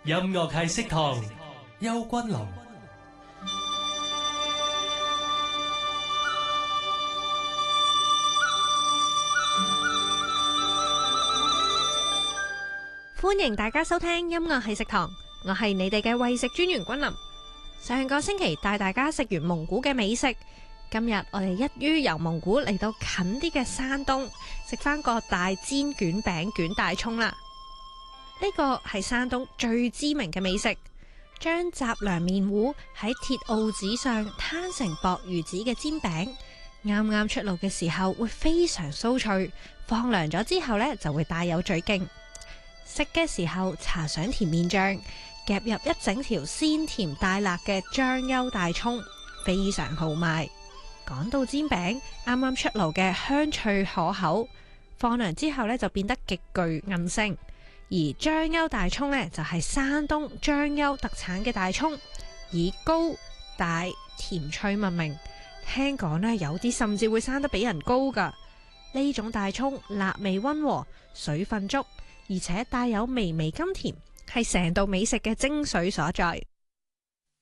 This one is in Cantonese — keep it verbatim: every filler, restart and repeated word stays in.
音樂係食堂，邱君琳。 歡迎大家收聽音樂係食堂，我係你哋嘅餵食專員君琳。上個星期帶大家食完蒙古嘅美食，今日我哋一於由蒙古嚟到近啲嘅山東，食翻個大煎卷餅卷大蔥啦。呢個係山東最知名嘅美食，將雜糧麵糊喺鐵澳紙上攤成薄如紙嘅煎餅，啱啱出爐嘅時候會非常酥脆，放涼咗之後呢就會帶有嘴勁。食嘅時候搽上甜麵醬，夾入一整條鮮甜帶辣嘅章丘大蔥，非常豪邁。講到煎餅，啱啱出爐嘅香脆可口，放涼之後呢就變得極具韌性。而章丘大蔥呢，就係山東章丘特產嘅大蔥，以高大甜脆聞名。聽講呢，有啲甚至會生得比人高㗎。呢種大蔥辣味溫和，水分足，而且帶有微微甘甜，係成道美食嘅精髓所在。